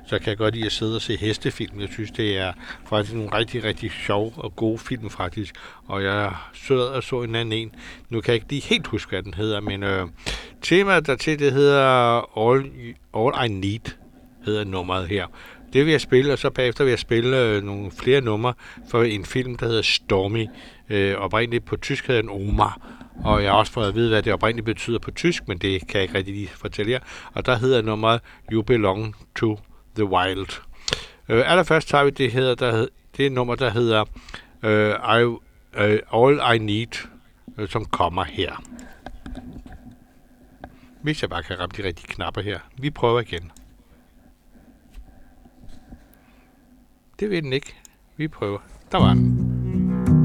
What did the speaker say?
så kan jeg godt lide at sidde og se hestefilm. Jeg synes, det er faktisk nogle rigtig, rigtig sjove og gode film, faktisk. Og jeg så en anden en. Nu kan jeg ikke lige helt huske, hvad den hedder, men temaet dertil, det hedder All I Need, hedder nummeret her. Det vil jeg spille, og så bagefter vil jeg spille nogle flere numre for en film, der hedder Stormy. Oprindeligt på tysk hedder den Omar. Og jeg har også fået at vide, hvad det oprindeligt betyder på tysk, men det kan jeg ikke rigtig lige fortælle jer. Og der hedder nummeret You Belong to the Wild. Allerførst tager vi det nummer, der hedder All I Need, som kommer her. Hvis jeg bare kan ramme de rigtige knapper her. Vi prøver igen. Det vil den ikke. Vi prøver. Der var den.